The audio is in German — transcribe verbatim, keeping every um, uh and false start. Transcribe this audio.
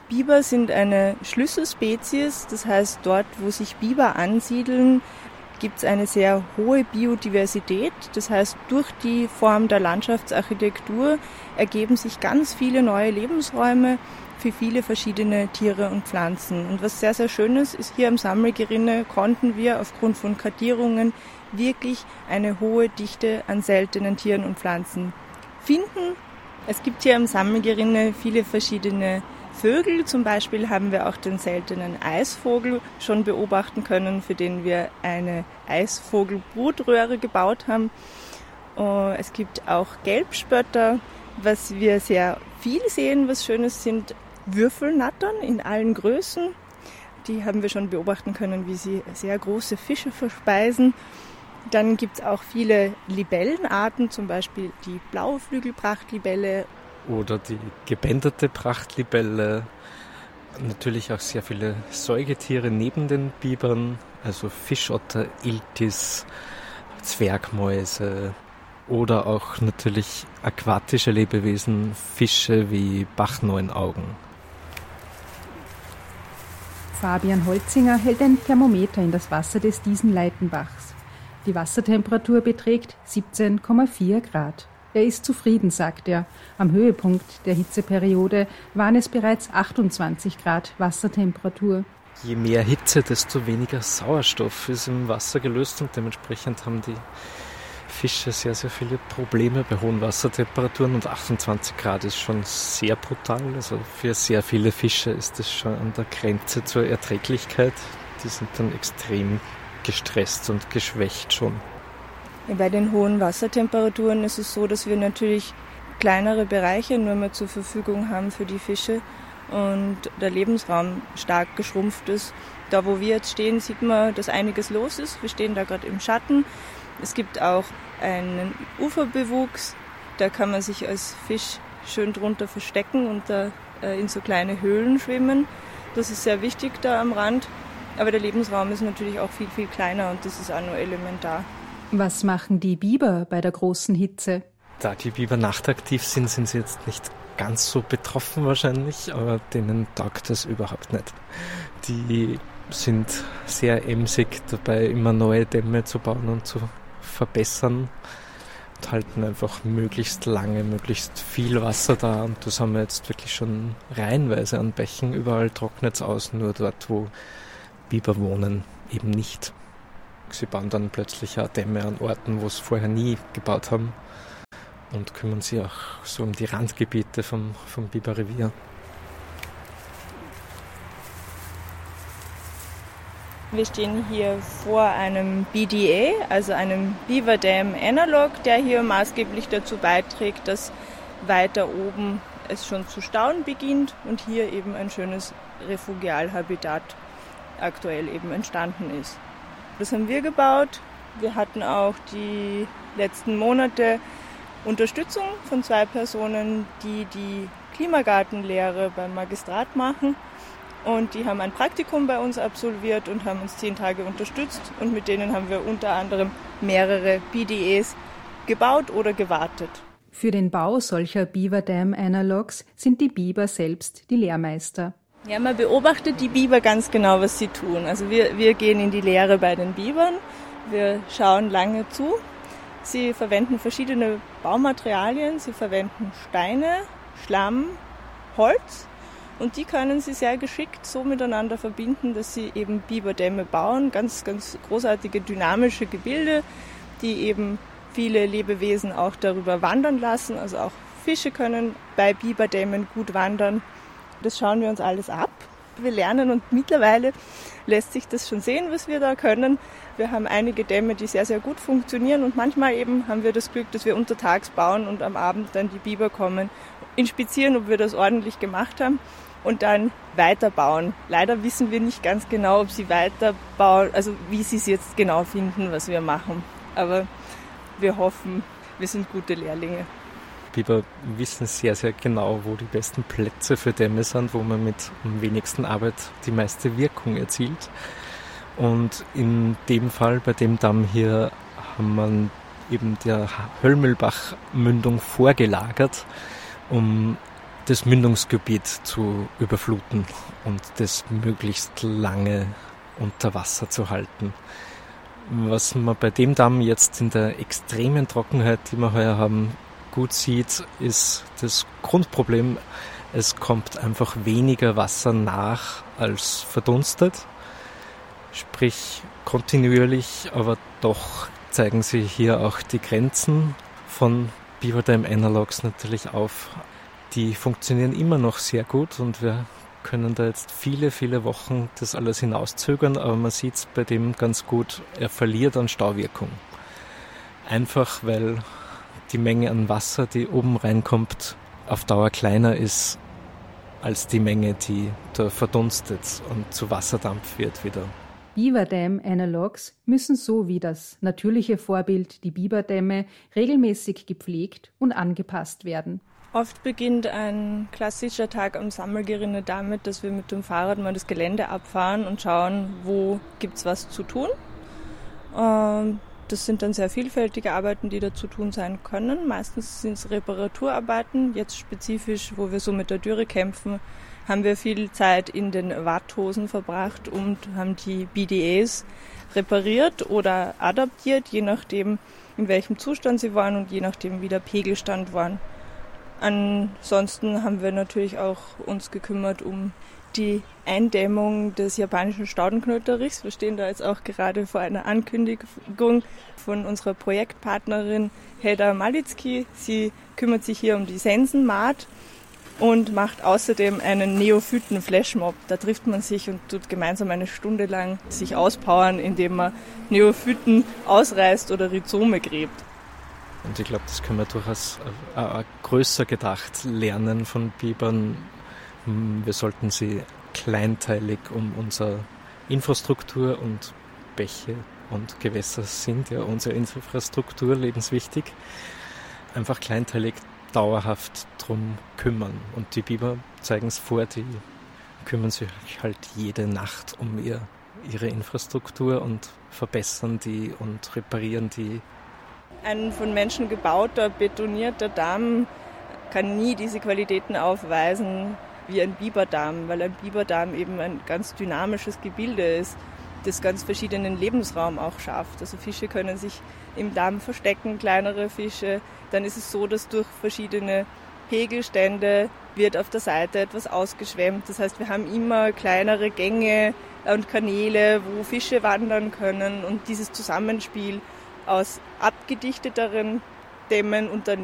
Biber sind eine Schlüsselspezies, das heißt, dort, wo sich Biber ansiedeln, gibt es eine sehr hohe Biodiversität. Das heißt, durch die Form der Landschaftsarchitektur ergeben sich ganz viele neue Lebensräume für viele verschiedene Tiere und Pflanzen. Und was sehr, sehr schön ist, ist hier im Sammelgerinne konnten wir aufgrund von Kartierungen wirklich eine hohe Dichte an seltenen Tieren und Pflanzen finden. Es gibt hier im Sammelgerinne viele verschiedene Vögel. Zum Beispiel haben wir auch den seltenen Eisvogel schon beobachten können, für den wir eine Eisvogelbrutröhre gebaut haben. Es gibt auch Gelbspötter. Was wir sehr viel sehen, was Schönes, sind Würfelnattern in allen Größen. Die haben wir schon beobachten können, wie sie sehr große Fische verspeisen. Dann gibt es auch viele Libellenarten, zum Beispiel die Blauflügelprachtlibelle. Oder die gebänderte Prachtlibelle. Natürlich auch sehr viele Säugetiere neben den Bibern, also Fischotter, Iltis, Zwergmäuse oder auch natürlich aquatische Lebewesen, Fische wie Bachneunaugen. Fabian Holzinger hält ein Thermometer in das Wasser des Diesenleitenbachs. Die Wassertemperatur beträgt siebzehn Komma vier Grad. Er ist zufrieden, sagt er. Am Höhepunkt der Hitzeperiode waren es bereits achtundzwanzig Grad Wassertemperatur. Je mehr Hitze, desto weniger Sauerstoff ist im Wasser gelöst und dementsprechend haben die Fische sehr, sehr viele Probleme bei hohen Wassertemperaturen und achtundzwanzig Grad ist schon sehr brutal. Also für sehr viele Fische ist das schon an der Grenze zur Erträglichkeit. Die sind dann extrem gestresst und geschwächt schon. Bei den hohen Wassertemperaturen ist es so, dass wir natürlich kleinere Bereiche nur mehr zur Verfügung haben für die Fische und der Lebensraum stark geschrumpft ist. Da, wo wir jetzt stehen, sieht man, dass einiges los ist. Wir stehen da gerade im Schatten. Es gibt auch einen Uferbewuchs, da kann man sich als Fisch schön drunter verstecken und da äh, in so kleine Höhlen schwimmen. Das ist sehr wichtig da am Rand. Aber der Lebensraum ist natürlich auch viel, viel kleiner und das ist auch nur elementar. Was machen die Biber bei der großen Hitze? Da die Biber nachtaktiv sind, sind sie jetzt nicht ganz so betroffen wahrscheinlich, aber denen taugt das überhaupt nicht. Die sind sehr emsig dabei, immer neue Dämme zu bauen und zu verbessern und halten einfach möglichst lange, möglichst viel Wasser da. Und das haben wir jetzt wirklich schon reihenweise an Bächen. Überall trocknet es aus, nur dort, wo Biber wohnen, eben nicht. Sie bauen dann plötzlich auch Dämme an Orten, wo es vorher nie gebaut haben und kümmern sich auch so um die Randgebiete vom, vom Biberrevier. Wir stehen hier vor einem B D A, also einem Beaver Dam Analog, der hier maßgeblich dazu beiträgt, dass weiter oben es schon zu stauen beginnt und hier eben ein schönes Refugialhabitat aktuell eben entstanden ist. Das haben wir gebaut. Wir hatten auch die letzten Monate Unterstützung von zwei Personen, die die Klimagartenlehre beim Magistrat machen. Und die haben ein Praktikum bei uns absolviert und haben uns zehn Tage unterstützt. Und mit denen haben wir unter anderem mehrere B D As gebaut oder gewartet. Für den Bau solcher Beaver Dam Analogs sind die Biber selbst die Lehrmeister. Ja, man beobachtet die Biber ganz genau, was sie tun. Also wir, wir gehen in die Lehre bei den Bibern, wir schauen lange zu. Sie verwenden verschiedene Baumaterialien, sie verwenden Steine, Schlamm, Holz und die können sie sehr geschickt so miteinander verbinden, dass sie eben Biberdämme bauen. Ganz, ganz großartige dynamische Gebilde, die eben viele Lebewesen auch darüber wandern lassen. Also auch Fische können bei Biberdämmen gut wandern. Das schauen wir uns alles ab. Wir lernen und mittlerweile lässt sich das schon sehen, was wir da können. Wir haben einige Dämme, die sehr, sehr gut funktionieren und manchmal eben haben wir das Glück, dass wir untertags bauen und am Abend dann die Biber kommen, inspizieren, ob wir das ordentlich gemacht haben und dann weiterbauen. Leider wissen wir nicht ganz genau, ob sie weiterbauen, also wie sie es jetzt genau finden, was wir machen. Aber wir hoffen, wir sind gute Lehrlinge. Biber wissen sehr, sehr genau, wo die besten Plätze für Dämme sind, wo man mit am wenigsten Arbeit die meiste Wirkung erzielt. Und in dem Fall, bei dem Damm hier, haben wir eben der Höllmühlbach-Mündung vorgelagert, um das Mündungsgebiet zu überfluten und das möglichst lange unter Wasser zu halten. Was man bei dem Damm jetzt in der extremen Trockenheit, die wir heuer haben, gut sieht, ist das Grundproblem. Es kommt einfach weniger Wasser nach als verdunstet. Sprich kontinuierlich, aber doch zeigen sich hier auch die Grenzen von Beaver Dam Analogs natürlich auf. Die funktionieren immer noch sehr gut und wir können da jetzt viele, viele Wochen das alles hinauszögern, aber man sieht es bei dem ganz gut, er verliert an Stauwirkung. Einfach weil die Menge an Wasser, die oben reinkommt, auf Dauer kleiner ist als die Menge, die da verdunstet und zu Wasserdampf wird wieder. Beaver Dam Analogs müssen so wie das natürliche Vorbild, die Biberdämme, regelmäßig gepflegt und angepasst werden. Oft beginnt ein klassischer Tag am Sammelgerinne damit, dass wir mit dem Fahrrad mal das Gelände abfahren und schauen, wo gibt es was zu tun. Das sind dann sehr vielfältige Arbeiten, die da zu tun sein können. Meistens sind es Reparaturarbeiten. Jetzt spezifisch, wo wir so mit der Dürre kämpfen, haben wir viel Zeit in den Watthosen verbracht und haben die B D As repariert oder adaptiert, je nachdem, in welchem Zustand sie waren und je nachdem, wie der Pegelstand war. Ansonsten haben wir natürlich auch uns gekümmert um die Eindämmung des japanischen Staudenknöterichs. Wir stehen da jetzt auch gerade vor einer Ankündigung von unserer Projektpartnerin Helda Malitzki. Sie kümmert sich hier um die Sensenmaat und macht außerdem einen Neophyten-Flashmob. Da trifft man sich und tut gemeinsam eine Stunde lang sich auspowern, indem man Neophyten ausreißt oder Rhizome gräbt. Und ich glaube, das können wir durchaus äh, größer gedacht lernen von Bibern. Wir sollten sie kleinteilig um unsere Infrastruktur und Bäche und Gewässer sind ja unsere Infrastruktur lebenswichtig, einfach kleinteilig dauerhaft drum kümmern. Und die Biber zeigen es vor, die kümmern sich halt jede Nacht um ihr, ihre Infrastruktur und verbessern die und reparieren die. Ein von Menschen gebauter, betonierter Damm kann nie diese Qualitäten aufweisen wie ein Biberdamm, weil ein Biberdamm eben ein ganz dynamisches Gebilde ist, das ganz verschiedenen Lebensraum auch schafft. Also Fische können sich im Damm verstecken, kleinere Fische. Dann ist es so, dass durch verschiedene Pegelstände wird auf der Seite etwas ausgeschwemmt. Das heißt, wir haben immer kleinere Gänge und Kanäle, wo Fische wandern können. Und dieses Zusammenspiel aus abgedichteteren Dämmen und dann